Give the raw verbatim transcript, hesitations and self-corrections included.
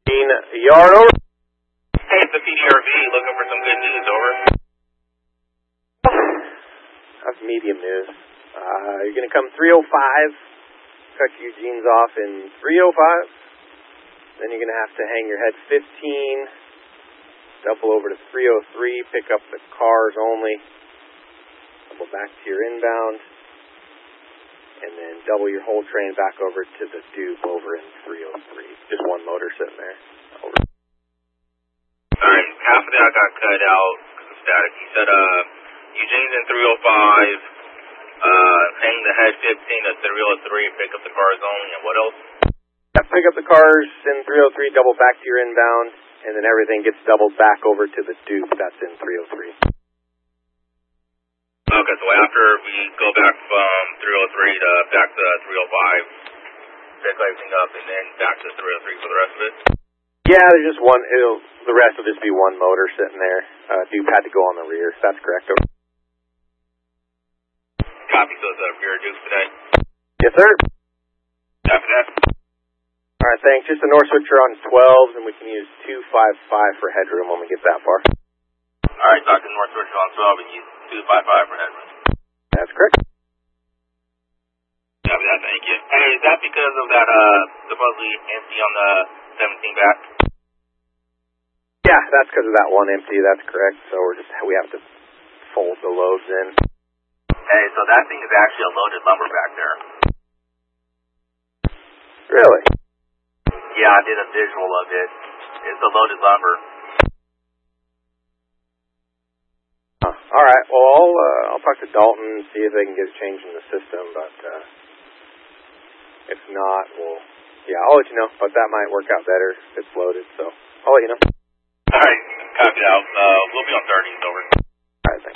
Yard over. Hey, it's the P D R V looking for some good news, over. That's medium news. Uh, you're going to come three oh five, cut Eugene's off in three oh five. Then you're going to have to hang your head fifteen, double over to three oh three, pick up the cars only, double back to your inbound, and then double your whole train back over to the Duke over in three oh three. Just one motor sitting there. Over. Alright, half of that got cut out because of static. He said, uh, Eugene's in three oh five, uh, hang the head fifteen at three oh three, pick up the cars only, and what else? Pick up the cars in three oh three, double back to your inbound, and then everything gets doubled back over to the Duke. That's in three oh three. Okay, so after we go back from three oh three to back to three oh five, pick everything up, and then back to three oh three for the rest of it? Yeah, there's just one. It'll, the rest will just be one motor sitting there. Uh, Duke had to go on the rear. That's correct. Copy, so it's a rear Duke today? Yes, sir. Copy that. All right, thanks. Just a north switcher on twelves, and we can use two five five for headroom when we get that far. All right, talk to north switcher on twelve and use two five five for headroom. That's correct. Copy that, thank you. Hey, is that because of that uh supposedly empty on the seventeen back? Yeah, that's because of that one empty. That's correct. So we're just we have to fold the loads in. Hey, so that thing is actually a loaded lumber back there. Really? Yeah, I did a visual of it. It's a loaded lumber. Huh. All right. Well, I'll uh, I'll talk to Dalton and see if they can get a change in the system. But uh, if not, we'll yeah, I'll let you know. But that might work out better if it's loaded. So I'll let you know. All right, copy out. Uh, we'll be on thirties, over. All right, thanks.